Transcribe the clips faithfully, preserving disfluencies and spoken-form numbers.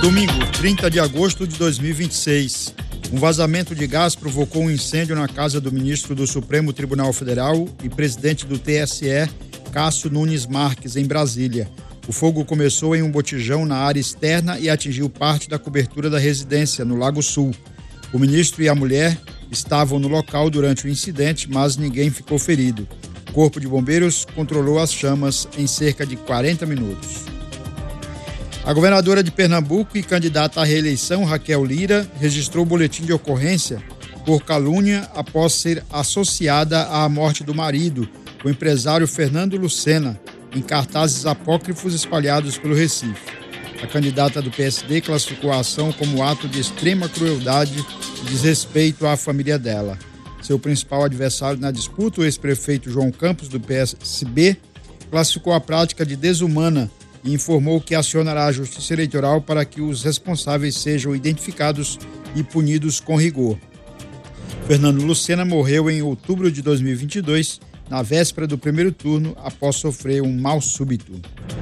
Domingo, trinta de agosto de dois mil e vinte e seis. Um vazamento de gás provocou um incêndio na casa do ministro do Supremo Tribunal Federal e presidente do T S E, Cássio Nunes Marques, em Brasília. O fogo começou em um botijão na área externa e atingiu parte da cobertura da residência, no Lago Sul. O ministro e a mulher estavam no local durante o incidente, mas ninguém ficou ferido. O Corpo de Bombeiros controlou as chamas em cerca de quarenta minutos. A governadora de Pernambuco e candidata à reeleição, Raquel Lira, registrou boletim de ocorrência por calúnia após ser associada à morte do marido, o empresário Fernando Lucena, em cartazes apócrifos espalhados pelo Recife. A candidata do P S D classificou a ação como ato de extrema crueldade e desrespeito à família dela. Seu principal adversário na disputa, o ex-prefeito João Campos, do P S B, classificou a prática de desumana e informou que acionará a Justiça Eleitoral para que os responsáveis sejam identificados e punidos com rigor. Fernando Lucena morreu em outubro de dois mil e vinte e dois, na véspera do primeiro turno, após sofrer um mal súbito.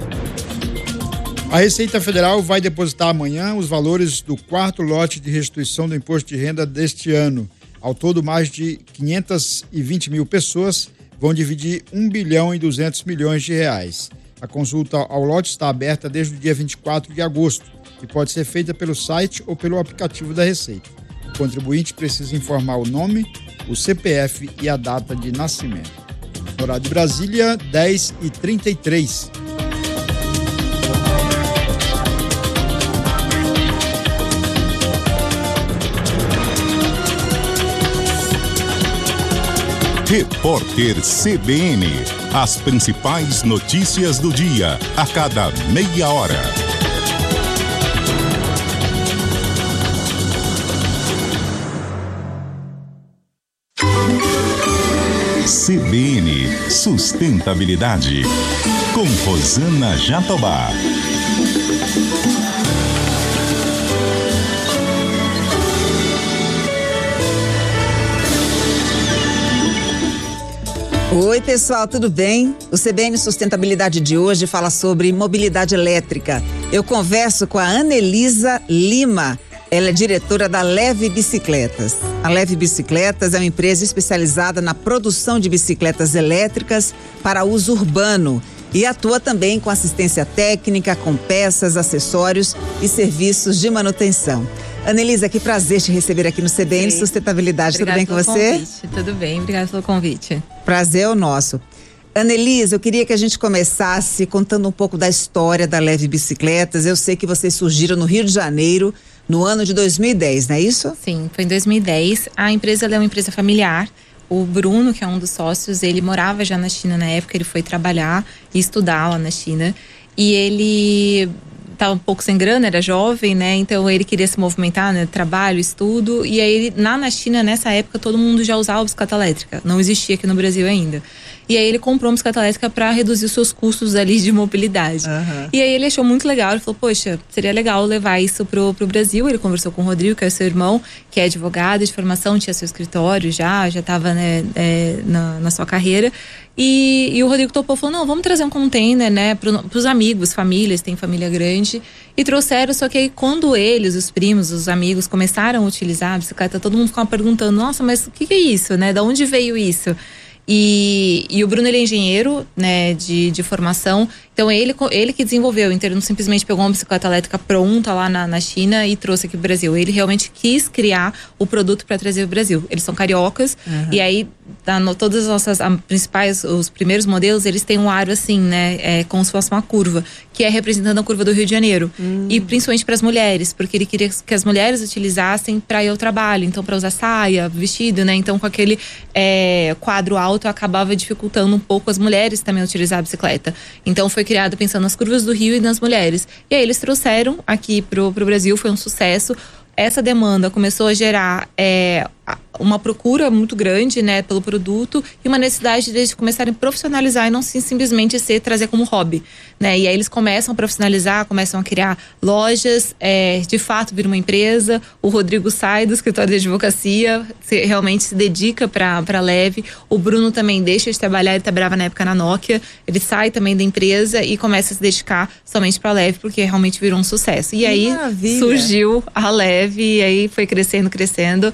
A Receita Federal vai depositar amanhã os valores do quarto lote de restituição do imposto de renda deste ano. Ao todo, mais de quinhentas e vinte mil pessoas vão dividir um bilhão e duzentos milhões de reais. A consulta ao lote está aberta desde o dia vinte e quatro de agosto e pode ser feita pelo site ou pelo aplicativo da Receita. O contribuinte precisa informar o nome, o C P F e a data de nascimento. No horário de Brasília, dez e trinta e três. Repórter C B N. As principais notícias do dia, a cada meia hora. C B N Sustentabilidade, com Rosana Jatobá. Oi, pessoal, tudo bem? O C B N Sustentabilidade de hoje fala sobre mobilidade elétrica. Eu converso com a Anelisa Lima. Ela é diretora da Leve Bicicletas. A Leve Bicicletas é uma empresa especializada na produção de bicicletas elétricas para uso urbano e atua também com assistência técnica, com peças, acessórios e serviços de manutenção. Anelisa, que prazer te receber aqui no C B N Sim. Sustentabilidade. Obrigada, tudo bem com você? Convite. Tudo bem, obrigada pelo convite. Prazer é o nosso. Anelisa, eu queria que a gente começasse contando um pouco da história da Leve Bicicletas. Eu sei que vocês surgiram no Rio de Janeiro no ano de dois mil e dez, não é isso? Sim, foi em dois mil e dez. A empresa é uma empresa familiar. O Bruno, que é um dos sócios, ele morava já na China na época, ele foi trabalhar e estudar lá na China. E ele estava um pouco sem grana, era jovem, né? Então ele queria se movimentar, né? Trabalho, estudo. E aí, lá na China, nessa época, todo mundo já usava bicicleta elétrica. Não existia aqui no Brasil ainda. E aí ele comprou uma bicicleta elétrica para reduzir os seus custos ali de mobilidade. Uhum. E aí ele achou muito legal, ele falou, poxa, seria legal levar isso pro, pro Brasil. Ele conversou com o Rodrigo, que é o seu irmão, que é advogado de formação, tinha seu escritório já, já estava, né, é, na, na sua carreira. E, e o Rodrigo topou, falou, não, vamos trazer um container, né, pro, pros amigos, famílias, tem família grande. E trouxeram, só que aí quando eles, os primos, os amigos, começaram a utilizar a bicicleta, todo mundo ficava perguntando, nossa, mas o que, que é isso, né, da onde veio isso? E, e o Bruno, ele é engenheiro, né, de, de formação, então ele, ele que desenvolveu, então ele não simplesmente pegou uma bicicleta elétrica pronta lá na, na China e trouxe aqui pro Brasil. Ele realmente quis criar o produto para trazer o Brasil. Eles são cariocas, uhum. E aí tá, no, todas as nossas a, principais, os primeiros modelos, eles têm um aro assim, né, é, como se fosse uma curva, que é representando a curva do Rio de Janeiro. Uhum. E principalmente para as mulheres, porque ele queria que as mulheres utilizassem para ir ao trabalho, então para usar saia, vestido, né, então com aquele é, quadro alto acabava dificultando um pouco as mulheres também utilizar a bicicleta. Então foi criado pensando nas curvas do Rio e nas mulheres. E aí eles trouxeram aqui pro, pro Brasil, foi um sucesso. Essa demanda começou a gerar é, uma procura muito grande, né, pelo produto e uma necessidade deles começarem a profissionalizar e não sim, simplesmente ser, trazer como hobby, né? E aí eles começam a profissionalizar, começam a criar lojas, é, de fato vira uma empresa. O Rodrigo sai do escritório de advocacia, se, realmente se dedica para a Leve. O Bruno também deixa de trabalhar, ele trabalhava na época na Nokia, ele sai também da empresa e começa a se dedicar somente para a Leve, porque realmente virou um sucesso. E aí Maravilha. Surgiu a Leve e aí foi crescendo, crescendo.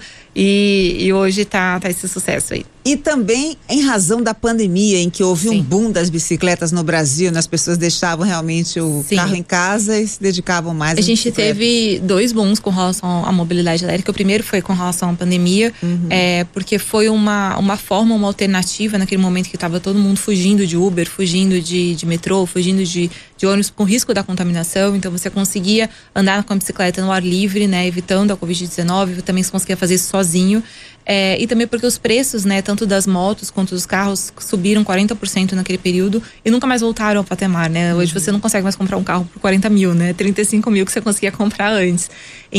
E, e hoje tá, tá esse sucesso aí. E também em razão da pandemia, em que houve Sim. um boom das bicicletas no Brasil, né? As pessoas deixavam realmente o Sim. carro em casa e se dedicavam mais à bicicleta. A gente teve dois booms com relação à mobilidade elétrica. O primeiro foi com relação à pandemia, uhum. é, porque foi uma, uma forma, uma alternativa naquele momento que estava todo mundo fugindo de Uber, fugindo de, de metrô, fugindo de, de ônibus com risco da contaminação. Então você conseguia andar com a bicicleta no ar livre, né? Evitando a covid dezenove, também você conseguia fazer isso sozinho. É, e também porque os preços, né, tanto das motos quanto dos carros subiram quarenta por cento naquele período e nunca mais voltaram ao patamar, né? Hoje uhum. você não consegue mais comprar um carro por quarenta mil, né? trinta e cinco mil que você conseguia comprar antes.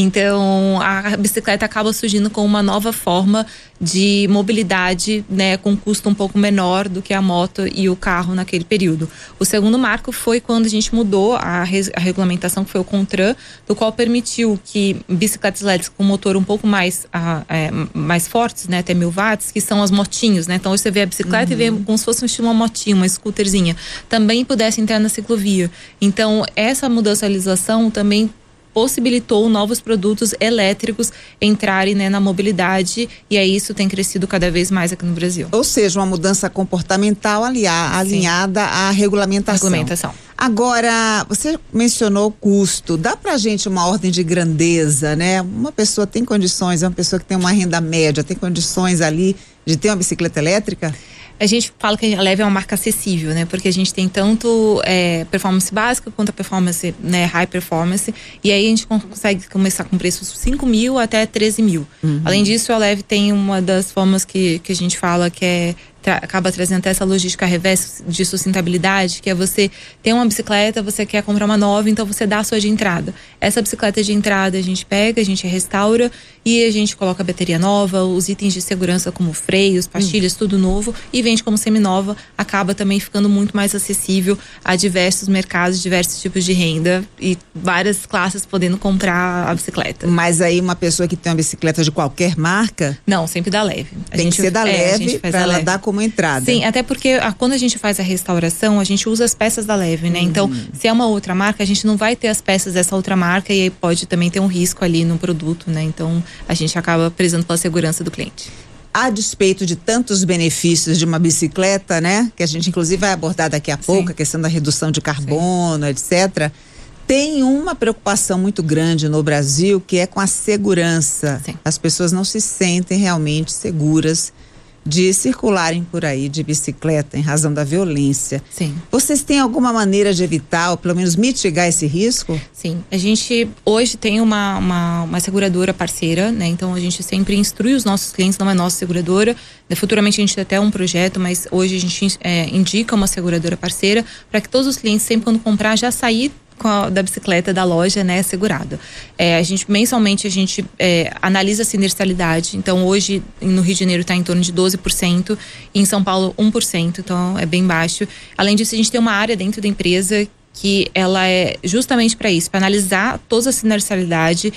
Então, a bicicleta acaba surgindo com uma nova forma de mobilidade, né, com custo um pouco menor do que a moto e o carro naquele período. O segundo marco foi quando a gente mudou a, res, a regulamentação, que foi o CONTRAN, do qual permitiu que bicicletas elétricas com motor um pouco mais, a, é, mais fortes, né, até mil watts, que são as motinhos, né? Então hoje você vê a bicicleta uhum. e vê como se fosse um estilo uma motinha, uma scooterzinha, também pudesse entrar na ciclovia. Então essa mudança de legislação também possibilitou novos produtos elétricos entrarem, né, na mobilidade, e aí isso tem crescido cada vez mais aqui no Brasil. Ou seja, uma mudança comportamental aliar, alinhada à regulamentação. Regulamentação. Agora, você mencionou o custo. Dá pra gente uma ordem de grandeza, né? Uma pessoa tem condições, é uma pessoa que tem uma renda média, tem condições ali de ter uma bicicleta elétrica? A gente fala que a Leve é uma marca acessível, né? Porque a gente tem tanto é, performance básica quanto a performance, né, high performance. E aí a gente consegue começar com preços cinco mil até treze mil. Uhum. Além disso, a Leve tem uma das formas que, que a gente fala que é Tra- acaba trazendo até essa logística reversa de sustentabilidade, que é você ter uma bicicleta, você quer comprar uma nova, então você dá a sua de entrada. Essa bicicleta de entrada a gente pega, a gente restaura e a gente coloca a bateria nova, os itens de segurança como freios, pastilhas, uhum. tudo novo, e vende como seminova. Acaba também ficando muito mais acessível a diversos mercados, diversos tipos de renda e várias classes podendo comprar a bicicleta. Mas aí uma pessoa que tem uma bicicleta de qualquer marca? Não, sempre da Leve. A tem gente, que ser da é, Leve para ela dar como entrada. Sim, até porque a, quando a gente faz a restauração, a gente usa as peças da Leve, né? Uhum. Então, se é uma outra marca, a gente não vai ter as peças dessa outra marca e aí pode também ter um risco ali no produto, né? Então, a gente acaba prezando pela segurança do cliente. A despeito de tantos benefícios de uma bicicleta, né? Que a gente inclusive vai abordar daqui a pouco, Sim. a questão da redução de carbono, Sim. etcétera. Tem uma preocupação muito grande no Brasil, que é com a segurança. Sim. As pessoas não se sentem realmente seguras de circularem por aí de bicicleta em razão da violência. Sim. Vocês têm alguma maneira de evitar ou pelo menos mitigar esse risco? Sim, a gente hoje tem uma, uma, uma seguradora parceira, né? Então a gente sempre instrui os nossos clientes, não é nossa seguradora. Futuramente a gente tem até um projeto, mas hoje a gente é, indica uma seguradora parceira para que todos os clientes sempre quando comprar já sair com a, da bicicleta da loja, né, segurado. É, a gente, mensalmente, a gente é, analisa a sinistralidade. Então, hoje, no Rio de Janeiro está em torno de doze por cento e em São Paulo, um por cento. Então, é bem baixo. Além disso, a gente tem uma área dentro da empresa que ela é justamente para isso, para analisar toda a sinistralidade,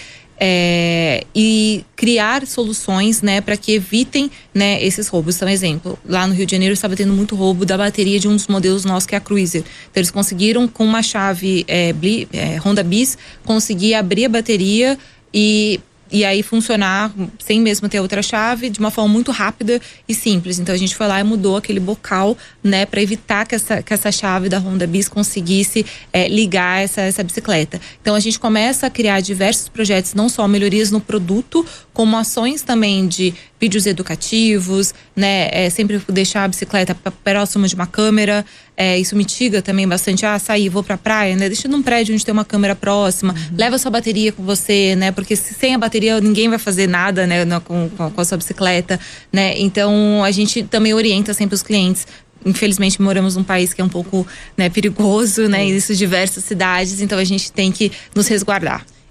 É, e criar soluções, né, para que evitem, né, esses roubos. Então, exemplo, lá no Rio de Janeiro estava tendo muito roubo da bateria de um dos modelos nossos, que é a Cruiser. Então, eles conseguiram, com uma chave é, Bli, é, Honda Bis, conseguir abrir a bateria e e aí funcionar sem mesmo ter outra chave, de uma forma muito rápida e simples. Então a gente foi lá e mudou aquele bocal, né, para evitar que essa, que essa chave da Honda Bis conseguisse é, ligar essa, essa bicicleta. Então a gente começa a criar diversos projetos, não só melhorias no produto, como ações também de vídeos educativos, né, é, sempre deixar a bicicleta próxima de uma câmera. É, isso mitiga também bastante. Ah, sair, vou pra praia, né? Deixa num prédio onde tem uma câmera próxima. Uhum. Leva a sua bateria com você, né? Porque se, sem a bateria ninguém vai fazer nada, né? Na, com, com a sua bicicleta, né? Então a gente também orienta sempre os clientes. Infelizmente moramos num país que é um pouco, né, perigoso, né? Em diversas cidades, então a gente tem que nos resguardar.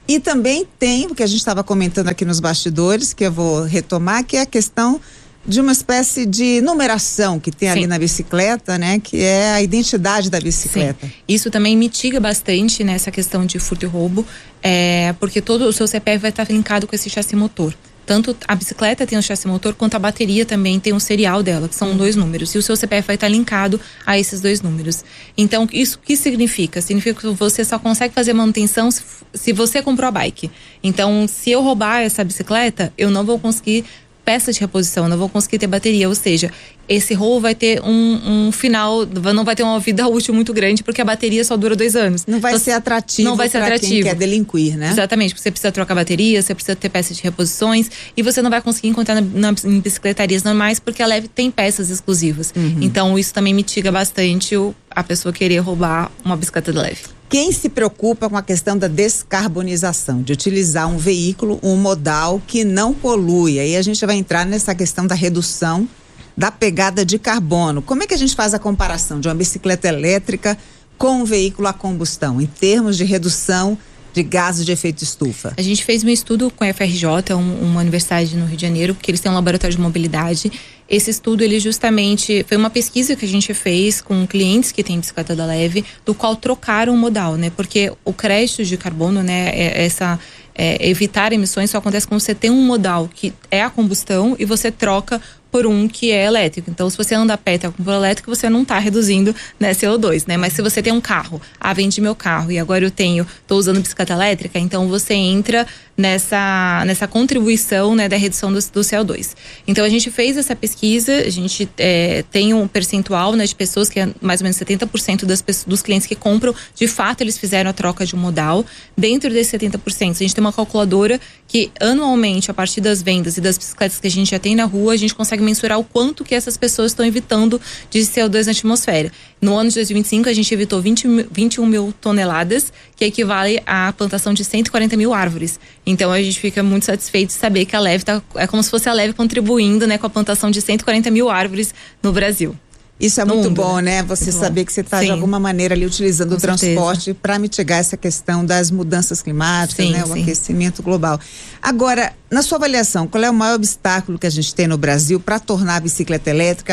E também tem o que a gente estava comentando aqui nos bastidores, que eu vou retomar, que é a questão de uma espécie de numeração que tem Sim. ali na bicicleta, né? Que é a identidade da bicicleta. Sim. Isso também mitiga bastante nessa questão de furto e roubo, é, porque todo o seu C P F vai estar linkado com esse chassi motor. Tanto a bicicleta tem um chassi motor, quanto a bateria também tem um serial dela, que são dois números. E o seu C P F vai estar linkado a esses dois números. Então, isso o que significa? Significa que você só consegue fazer manutenção se, se você comprou a bike. Então, se eu roubar essa bicicleta, eu não vou conseguir peça de reposição, não vou conseguir ter bateria, ou seja, esse roubo vai ter um, um final, não vai ter uma vida útil muito grande, porque a bateria só dura dois anos. Não vai então, ser atrativo não vai ser atrativo. Quem quer delinquir, né? Exatamente, porque você precisa trocar bateria, você precisa ter peças de reposições, e você não vai conseguir encontrar na, na, em bicicletarias normais, porque a Leve tem peças exclusivas. Uhum. Então isso também mitiga bastante o, a pessoa querer roubar uma bicicleta da Leve. Quem se preocupa com a questão da descarbonização, de utilizar um veículo, um modal que não polui, aí a gente vai entrar nessa questão da redução da pegada de carbono. Como é que a gente faz a comparação de uma bicicleta elétrica com um veículo a combustão, em termos de redução de gases de efeito estufa? A gente fez um estudo com a F R J, um, uma universidade no Rio de Janeiro, porque eles têm um laboratório de mobilidade. Esse estudo, ele justamente, foi uma pesquisa que a gente fez com clientes que têm bicicleta da Leve, do qual trocaram o modal, né? Porque o crédito de carbono, né, é, essa, é, evitar emissões só acontece quando você tem um modal que é a combustão e você troca por um que é elétrico. Então, se você anda a pé e tá com elétrico, você não está reduzindo, né, C O dois, né? Mas se você tem um carro, ah, vendi meu carro e agora eu tenho, tô usando bicicleta elétrica, então você entra nessa, nessa contribuição, né, da redução do, do C O dois. Então, a gente fez essa pesquisa, a gente é, tem um percentual, né, de pessoas que é mais ou menos setenta por cento das, dos clientes que compram, de fato, eles fizeram a troca de um modal. Dentro desses setenta por cento, a gente tem uma calculadora que anualmente, a partir das vendas e das bicicletas que a gente já tem na rua, a gente consegue mensurar o quanto que essas pessoas estão evitando de C O dois na atmosfera. No ano de dois mil e vinte e cinco, a gente evitou vinte, vinte e um mil toneladas, que equivale à plantação de cento e quarenta mil árvores. Então, a gente fica muito satisfeito de saber que a Leve tá, é como se fosse a Leve contribuindo, né, com a plantação de cento e quarenta mil árvores no Brasil. Isso é muito bom, né? Você saber que você está, de alguma maneira, ali utilizando o transporte para mitigar essa questão das mudanças climáticas, né? O aquecimento global. Agora, na sua avaliação, qual é o maior obstáculo que a gente tem no Brasil para tornar a bicicleta elétrica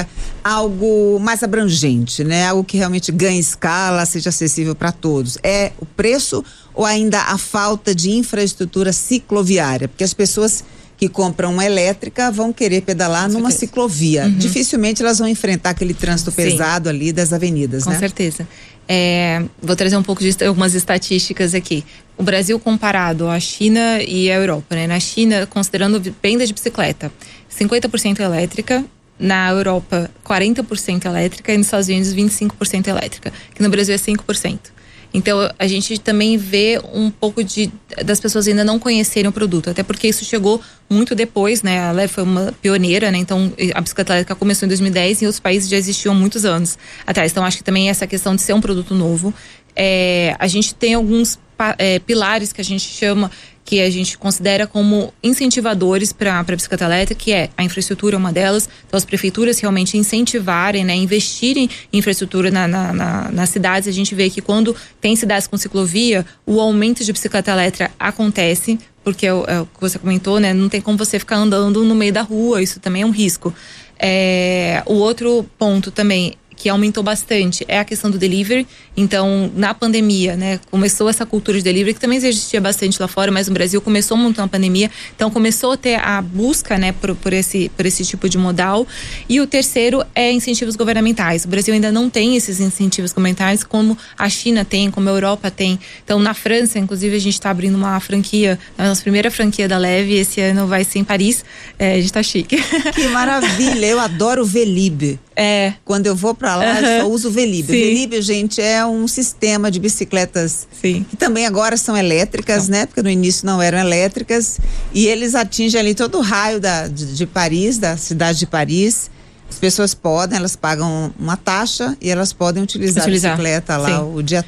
algo mais abrangente, né? Algo que realmente ganhe escala, seja acessível para todos? É o preço ou ainda a falta de infraestrutura cicloviária? Porque as pessoas que compram uma elétrica vão querer pedalar numa ciclovia. Uhum. Dificilmente elas vão enfrentar aquele trânsito Sim. pesado ali das avenidas, Com né? Com certeza. É, vou trazer um pouco de algumas estatísticas aqui. O Brasil comparado à China e à Europa, né? Na China, considerando venda de bicicleta, cinquenta por cento elétrica, na Europa quarenta por cento elétrica e nos Estados Unidos vinte e cinco por cento elétrica, que no Brasil é cinco por cento. Então, a gente também vê um pouco de, das pessoas ainda não conhecerem o produto, até porque isso chegou muito depois, né? A Leve foi uma pioneira, né? Então, a bicicleta elétrica começou em dois mil e dez e outros países já existiam há muitos anos atrás. Então, acho que também essa questão de ser um produto novo. É, a gente tem alguns é, pilares que a gente chama, que a gente considera como incentivadores para a bicicleta elétrica, que é a infraestrutura, uma delas. Então, as prefeituras realmente incentivarem, né, investirem em infraestrutura na, na, na, nas cidades. A gente vê que quando tem cidades com ciclovia, o aumento de bicicleta elétrica acontece, porque é o, é o que você comentou, né? Não tem como você ficar andando no meio da rua, isso também é um risco. É, o outro ponto também que aumentou bastante é a questão do delivery. Então, na pandemia, né, começou essa cultura de delivery, que também existia bastante lá fora, mas no Brasil começou muito na pandemia. Então, começou a ter a busca, né, por, por, esse, por esse tipo de modal. E o terceiro é incentivos governamentais. O Brasil ainda não tem esses incentivos governamentais como a China tem, como a Europa tem. Então, na França, inclusive, a gente está abrindo uma franquia, a nossa primeira franquia da Leve, esse ano vai ser em Paris. É, a gente tá chique. Que maravilha! Eu adoro o Velib. É. Quando eu vou para lá, uhum. eu só uso o Velib. O Velib, gente, é um sistema de bicicletas Sim. que também agora são elétricas, Sim. né? Porque no início não eram elétricas. E eles atingem ali todo o raio da, de, de Paris, da cidade de Paris. As pessoas podem, elas pagam uma taxa e elas podem utilizar, utilizar. a bicicleta lá Sim. o dia todo.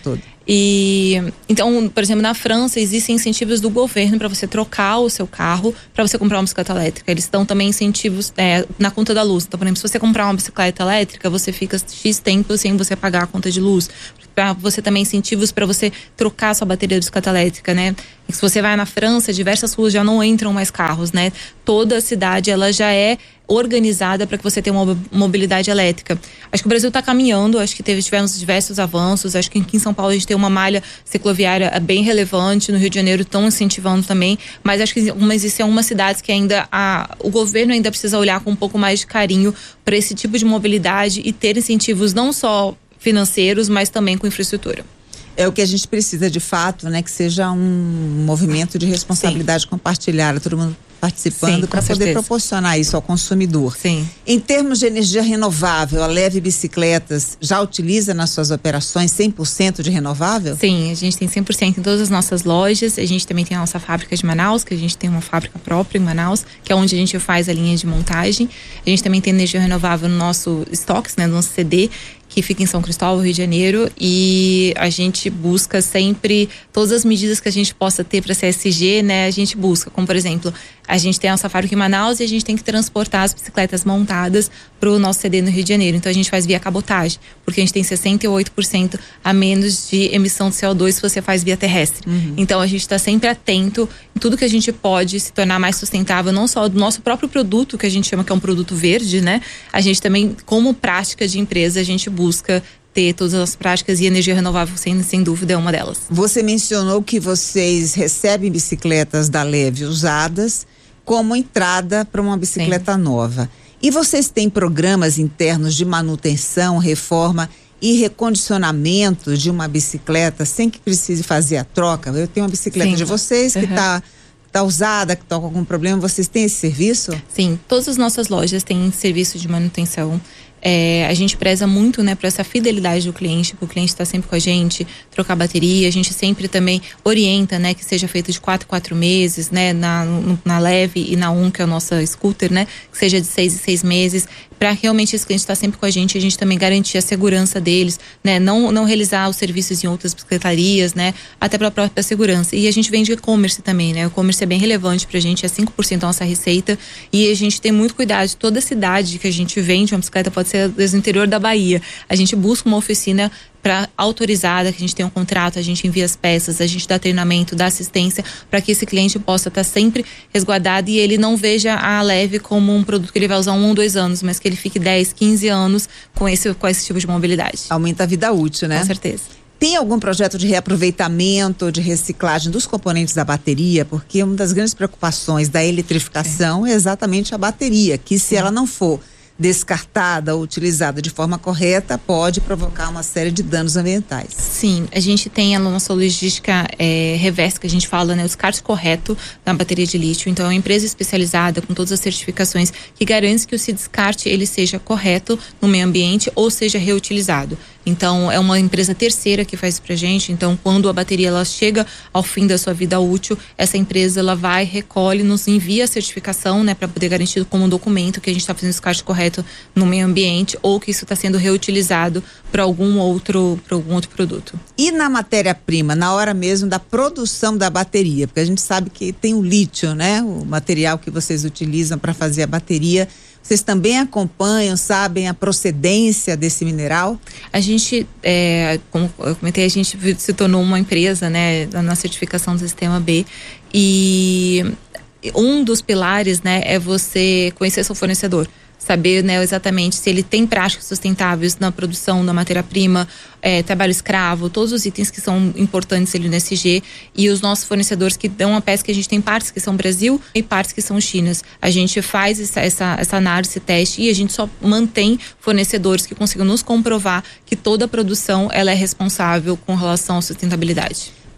E então, por exemplo, na França existem incentivos do governo para você trocar o seu carro para você comprar uma bicicleta elétrica. Eles dão também incentivos é, na conta da luz. Então, por exemplo, se você comprar uma bicicleta elétrica, você fica X tempo sem você pagar a conta de luz. Para você também incentivos para você trocar a sua bateria de bicicleta elétrica, né? E se você vai na França, diversas ruas já não entram mais carros, né? Toda a cidade ela já é organizada para que você tenha uma mobilidade elétrica. Acho que o Brasil está caminhando, acho que teve, tivemos diversos avanços, acho que aqui em São Paulo a gente tem uma malha cicloviária bem relevante, no Rio de Janeiro estão incentivando também, mas acho que mas existem algumas cidades que ainda a, o governo ainda precisa olhar com um pouco mais de carinho para esse tipo de mobilidade e ter incentivos não só financeiros, mas também com infraestrutura. É o que a gente precisa de fato, né? Que seja um movimento de responsabilidade Sim. compartilhada, todo mundo participando para poder proporcionar isso ao consumidor. Sim. Em termos de energia renovável, a Leve Bicicletas já utiliza nas suas operações cem por cento de renovável? Sim, a gente tem cem por cento em todas as nossas lojas. A gente também tem a nossa fábrica de Manaus, que a gente tem uma fábrica própria em Manaus, que é onde a gente faz a linha de montagem. A gente também tem energia renovável no nosso estoques, né, no nosso C D, que fica em São Cristóvão, Rio de Janeiro, e a gente busca sempre todas as medidas que a gente possa ter para C S G, né? A gente busca, como por exemplo, a gente tem a nossa fábrica em Manaus e a gente tem que transportar as bicicletas montadas para o nosso C D no Rio de Janeiro. Então a gente faz via cabotagem, porque a gente tem sessenta e oito por cento a menos de emissão de C O dois se você faz via terrestre. Uhum. Então a gente está sempre atento em tudo que a gente pode se tornar mais sustentável, não só do nosso próprio produto, que a gente chama que é um produto verde, né? A gente também, como prática de empresa, a gente busca ter todas as práticas, e energia renovável, sem, sem dúvida, é uma delas. Você mencionou que vocês recebem bicicletas da Leve usadas como entrada para uma bicicleta Sim. nova. E vocês têm programas internos de manutenção, reforma e recondicionamento de uma bicicleta sem que precise fazer a troca? Eu tenho uma bicicleta Sim. de vocês que está uhum. tá usada, que está com algum problema. Vocês têm esse serviço? Sim, todas as nossas lojas têm serviço de manutenção. É, a gente preza muito, né, para essa fidelidade do cliente, porque o cliente está sempre com a gente, trocar bateria. A gente sempre também orienta, né, que seja feito de quatro, quatro meses, né, na, na Leve e na Um, que é a nossa scooter, né, que seja de seis em seis meses, para realmente esse cliente estar sempre com a gente, a gente também garantir a segurança deles, né, não, não realizar os serviços em outras bicicletarias, né, até para a própria segurança. E a gente vende e-commerce também, né, o e-commerce é bem relevante pra gente, é cinco por cento da nossa receita, e a gente tem muito cuidado de toda a cidade que a gente vende uma bicicleta, pode ser do interior da Bahia. A gente busca uma oficina para autorizada, que a gente tem um contrato, a gente envia as peças, a gente dá treinamento, dá assistência para que esse cliente possa estar sempre resguardado e ele não veja a Leve como um produto que ele vai usar um ou dois anos, mas que ele fique dez, quinze anos com esse, com esse tipo de mobilidade. Aumenta a vida útil, né? Com certeza. Tem algum projeto de reaproveitamento, de reciclagem dos componentes da bateria? Porque uma das grandes preocupações da eletrificação Sim. é exatamente a bateria, que se Sim. ela não for descartada ou utilizada de forma correta, pode provocar uma série de danos ambientais. Sim, a gente tem a nossa logística é, reversa, que a gente fala, né, o descarte correto da bateria de lítio. Então é uma empresa especializada com todas as certificações que garante que esse descarte ele seja correto no meio ambiente ou seja reutilizado. Então é uma empresa terceira que faz pra gente. Então quando a bateria ela chega ao fim da sua vida útil, essa empresa ela vai, recolhe, nos envia a certificação, né, para poder garantir como um documento que a gente está fazendo o descarte correto no meio ambiente ou que isso está sendo reutilizado para algum outro para algum outro produto. E na matéria-prima, na hora mesmo da produção da bateria, porque a gente sabe que tem o lítio, né, o material que vocês utilizam para fazer a bateria. Vocês também acompanham, sabem a procedência desse mineral? A gente, é, como eu comentei, a gente se tornou uma empresa, né, na certificação do Sistema B, e um dos pilares, né, é você conhecer seu fornecedor. Saber, né, exatamente se ele tem práticas sustentáveis na produção da matéria-prima, é, trabalho escravo, todos os itens que são importantes ali no S G, e os nossos fornecedores que dão a peça, que a gente tem partes que são Brasil e partes que são Chinas. A gente faz essa, essa, essa análise, esse teste, e a gente só mantém fornecedores que consigam nos comprovar que toda a produção ela é responsável com relação à sustentabilidade.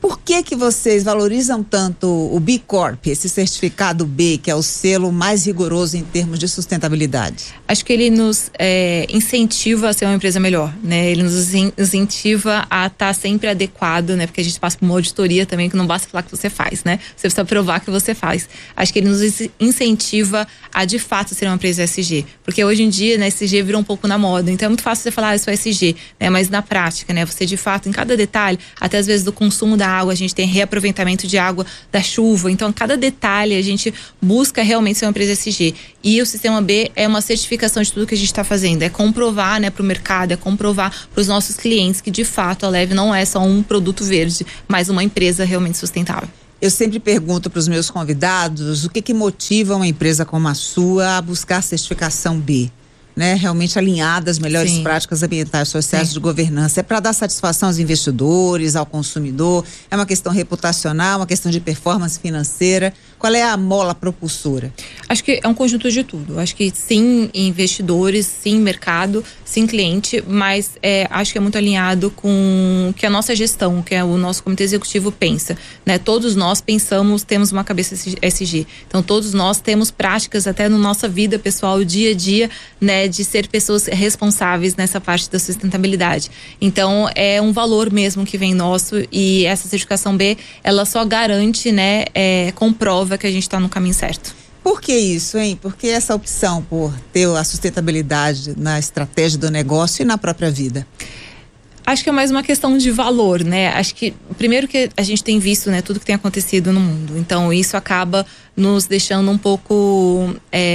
Por que que vocês valorizam tanto o B Corp, esse certificado B, que é o selo mais rigoroso em termos de sustentabilidade? Acho que ele nos é, incentiva a ser uma empresa melhor, né? Ele nos incentiva a estar sempre adequado, né? Porque a gente passa por uma auditoria também, que não basta falar que você faz, né? Você precisa provar que você faz. Acho que ele nos incentiva a, de fato, ser uma empresa E S G. Porque hoje em dia, né, E S G virou um pouco na moda. Então é muito fácil você falar, ah, eu sou E S G, né? Mas na prática, né? Você, de fato, em cada detalhe, até às vezes do consumo da água, a gente tem reaproveitamento de água da chuva. Então, cada detalhe a gente busca realmente ser uma empresa E S G. E o Sistema B é uma certificação de tudo que a gente está fazendo. É comprovar, né, para o mercado, é comprovar para os nossos clientes que, de fato, a Leve não é só um produto verde, mas uma empresa realmente sustentável. Eu sempre pergunto para os meus convidados o que que motiva uma empresa como a sua a buscar a certificação B, né? Realmente alinhada às melhores Sim. práticas ambientais, sociais Sim. de governança. É para dar satisfação aos investidores, ao consumidor? É uma questão reputacional, uma questão de performance financeira? Qual é a mola propulsora? Acho que é um conjunto de tudo. Acho que sim, investidores, sim, mercado, sim, cliente, mas é, acho que é muito alinhado com o que a nossa gestão, que é o nosso comitê executivo pensa, né? Todos nós pensamos, temos uma cabeça E S G. Então, todos nós temos práticas até na nossa vida pessoal, dia a dia, né? De ser pessoas responsáveis nessa parte da sustentabilidade. Então, é um valor mesmo que vem nosso, e essa certificação B, ela só garante, né? É, comprova que a gente está no caminho certo. Por que isso, hein? Por que essa opção por ter a sustentabilidade na estratégia do negócio e na própria vida? Acho que é mais uma questão de valor, né? Acho que, primeiro que a gente tem visto, né, tudo que tem acontecido no mundo. Então, isso acaba nos deixando um pouco...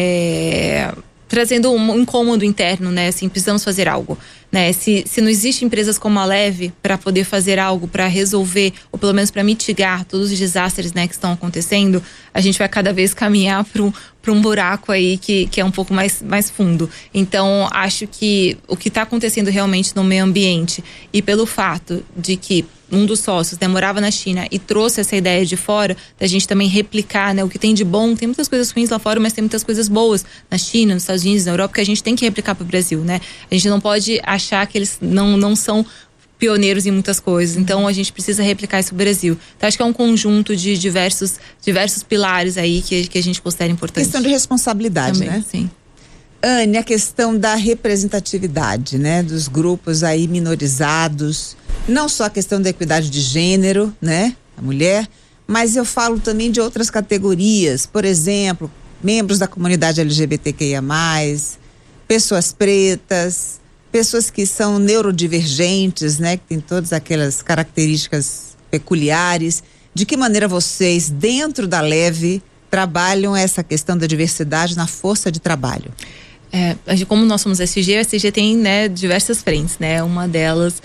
É... trazendo um incômodo interno, né? Assim, precisamos fazer algo, né? Se, se não existe empresas como a Leve para poder fazer algo, para resolver, ou pelo menos para mitigar todos os desastres, né, que estão acontecendo, a gente vai cada vez caminhar para um, para um buraco aí que, que é um pouco mais, mais fundo. Então, acho que o que está acontecendo realmente no meio ambiente, e pelo fato de que um dos sócios, né, morava na China e trouxe essa ideia de fora, da gente também replicar, né, o que tem de bom. Tem muitas coisas ruins lá fora, mas tem muitas coisas boas na China, nos Estados Unidos, na Europa, que a gente tem que replicar para o Brasil, né? A gente não pode achar que eles não, não são pioneiros em muitas coisas, então a gente precisa replicar isso no Brasil. Então acho que é um conjunto de diversos, diversos pilares aí que, que a gente considera importante. Questão de responsabilidade, também, né? Sim. Anne, a questão da representatividade, né, dos grupos aí minorizados, não só a questão da equidade de gênero, né, a mulher, mas eu falo também de outras categorias, por exemplo, membros da comunidade L G B T Q I A mais, pessoas pretas, pessoas que são neurodivergentes, né, que tem todas aquelas características peculiares. De que maneira vocês, dentro da Leve, trabalham essa questão da diversidade na força de trabalho? É, como nós somos S G, a S G tem, né, diversas frentes, né? Uma delas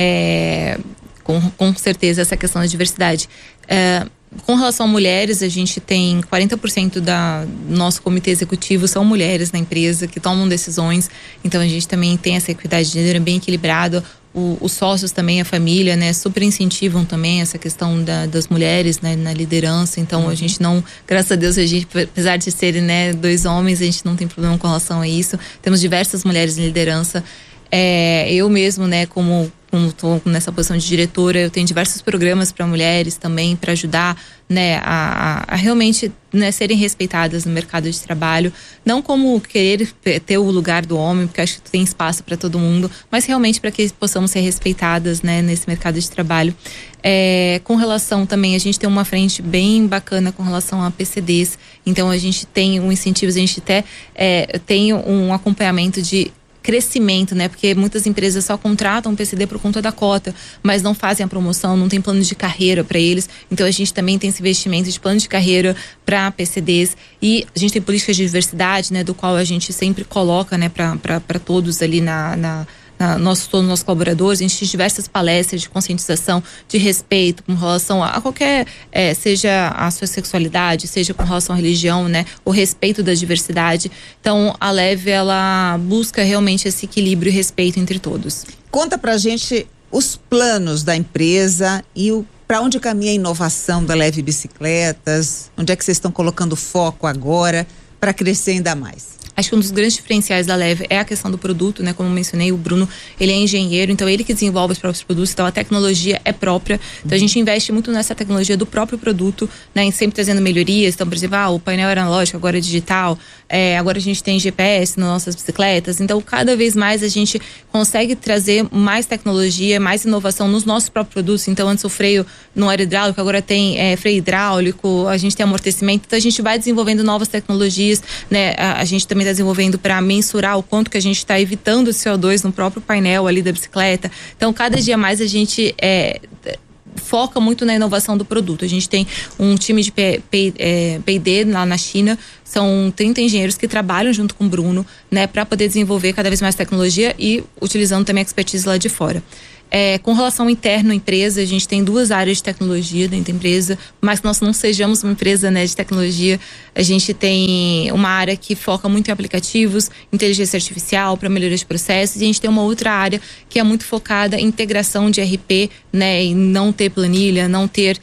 é, com, com certeza, essa questão da diversidade. É, com relação a mulheres, a gente tem quarenta por cento da nosso comitê executivo são mulheres na empresa que tomam decisões. Então a gente também tem essa equidade de gênero bem equilibrada. O, os sócios também, a família, né, super incentivam também essa questão da, das mulheres, né, na liderança. Então uhum. a gente não, graças a Deus, a gente, apesar de serem, né, dois homens, a gente não tem problema com relação a isso. Temos diversas mulheres em liderança. É, eu mesmo, né, como como estou nessa posição de diretora, eu tenho diversos programas para mulheres também, para ajudar, né, a, a, a realmente, né, serem respeitadas no mercado de trabalho, não como querer ter o lugar do homem, porque acho que tem espaço para todo mundo, mas realmente para que possamos ser respeitadas, né, nesse mercado de trabalho. É, com relação também, a gente tem uma frente bem bacana com relação a P C Ds, então a gente tem um incentivo, a gente até é, tem um acompanhamento de crescimento, né? Porque muitas empresas só contratam P C D por conta da cota, mas não fazem a promoção, não tem plano de carreira para eles. Então a gente também tem esse investimento de plano de carreira para P C Ds, e a gente tem políticas de diversidade, né? Do qual a gente sempre coloca, né? Para todos ali na, na Na, nós, todos os nossos colaboradores. A gente tem diversas palestras de conscientização, de respeito com relação a, a qualquer, é, seja a sua sexualidade, seja com relação à religião, né? O respeito da diversidade. Então, a Leve, ela busca realmente esse equilíbrio e respeito entre todos. Conta pra gente os planos da empresa e o para onde caminha a inovação da Leve Bicicletas, onde é que vocês estão colocando foco agora para crescer ainda mais? Acho que um dos grandes diferenciais da Leve é a questão do produto, né? Como eu mencionei, o Bruno, ele é engenheiro, então ele que desenvolve os próprios produtos, então a tecnologia é própria. Então a gente investe muito nessa tecnologia do próprio produto, né? E sempre trazendo melhorias. Então, por exemplo, ah, o painel era analógico, agora é digital. É, agora a gente tem G P S nas nossas bicicletas. Então, cada vez mais a gente consegue trazer mais tecnologia, mais inovação nos nossos próprios produtos. Então, antes o freio não era hidráulico, agora tem é, freio hidráulico, a gente tem amortecimento. Então, a gente vai desenvolvendo novas tecnologias, né? A, a gente também está desenvolvendo para mensurar o quanto que a gente está evitando o C O dois no próprio painel ali da bicicleta. Então, cada dia mais a gente é, foca muito na inovação do produto. A gente tem um time de P I D lá na China, são trinta engenheiros que trabalham junto com o Bruno, né, para poder desenvolver cada vez mais tecnologia e utilizando também a expertise lá de fora. É, com relação interno à empresa, a gente tem duas áreas de tecnologia dentro da empresa, mas que nós não sejamos uma empresa, né, de tecnologia. A gente tem uma área que foca muito em aplicativos, inteligência artificial para melhoria de processos, e a gente tem uma outra área que é muito focada em integração de R P, né, e não ter planilha, não ter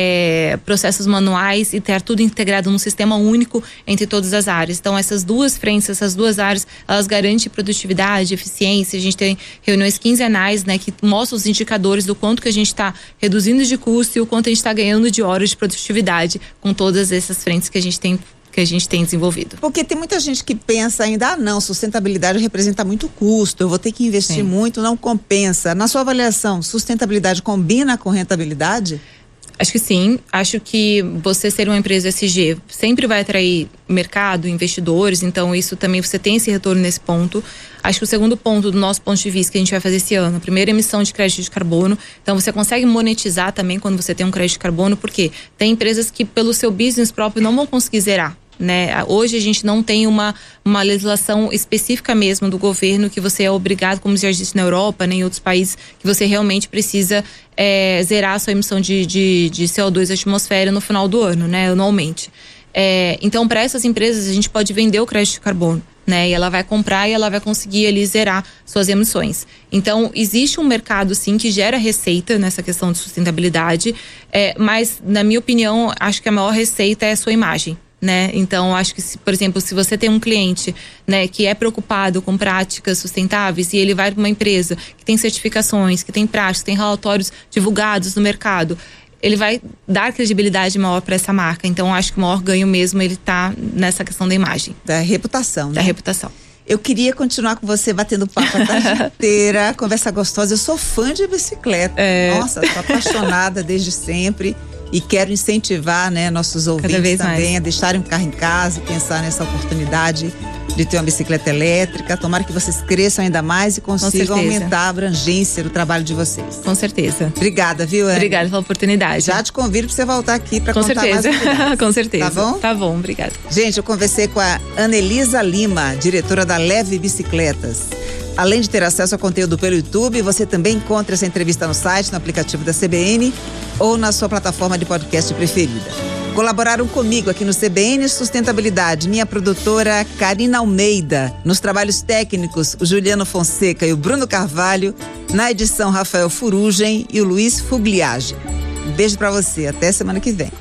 É, processos manuais e ter tudo integrado num sistema único entre todas as áreas. Então, essas duas frentes, essas duas áreas, elas garantem produtividade, eficiência. A gente tem reuniões quinzenais, né, que mostram os indicadores do quanto que a gente está reduzindo de custo e o quanto a gente está ganhando de horas de produtividade com todas essas frentes que a gente tem que a gente tem desenvolvido. Porque tem muita gente que pensa ainda, ah não, sustentabilidade representa muito custo, eu vou ter que investir Sim. muito, não compensa. Na sua avaliação, sustentabilidade combina com rentabilidade? Acho que sim, acho que você ser uma empresa E S G sempre vai atrair mercado, investidores, então isso também você tem esse retorno nesse ponto. Acho que o segundo ponto do nosso ponto de vista que a gente vai fazer esse ano, a primeira emissão de crédito de carbono, então você consegue monetizar também quando você tem um crédito de carbono, porque tem empresas que pelo seu business próprio não vão conseguir zerar. Né? Hoje a gente não tem uma, uma legislação específica mesmo do governo que você é obrigado, como já disse na Europa, nem né, em outros países, que você realmente precisa é, zerar a sua emissão de, de, de C O dois da atmosfera no final do ano, né, anualmente. É, então, para essas empresas, a gente pode vender o crédito de carbono, né? E ela vai comprar e ela vai conseguir ali zerar suas emissões. Então, existe um mercado, sim, que gera receita nessa questão de sustentabilidade, é, mas, na minha opinião, acho que a maior receita é a sua imagem. Né? Então, acho que, se, por exemplo, se você tem um cliente, né, que é preocupado com práticas sustentáveis e ele vai para uma empresa que tem certificações, que tem práticas, que tem relatórios divulgados no mercado, ele vai dar credibilidade maior para essa marca. Então, acho que o maior ganho mesmo ele está nessa questão da imagem. Da reputação, né? Da reputação. Eu queria continuar com você batendo papo a tarde inteira, conversa gostosa. Eu sou fã de bicicleta. É... Nossa, sou apaixonada desde sempre. E quero incentivar, né, nossos ouvintes também mais. a deixarem um carro em casa e pensar nessa oportunidade de ter uma bicicleta elétrica. Tomara que vocês cresçam ainda mais e consigam Com aumentar a abrangência do trabalho de vocês. Com certeza. Obrigada, viu, Anne? Obrigada pela oportunidade. Já te convido para você voltar aqui para contar certeza. mais Com certeza. Tá bom? Tá bom, obrigada. Gente, eu conversei com a Anelisa Lima, diretora da Leve Bicicletas. Além de ter acesso ao conteúdo pelo YouTube, você também encontra essa entrevista no site, no aplicativo da C B N ou na sua plataforma de podcast preferida. Colaboraram comigo aqui no C B N Sustentabilidade, minha produtora Karina Almeida, nos trabalhos técnicos, o Juliano Fonseca e o Bruno Carvalho, na edição Rafael Furugem e o Luiz Fugliage. Um beijo pra você, até semana que vem.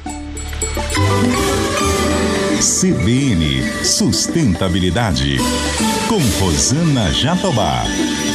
C B N Sustentabilidade, com Rosana Jatobá.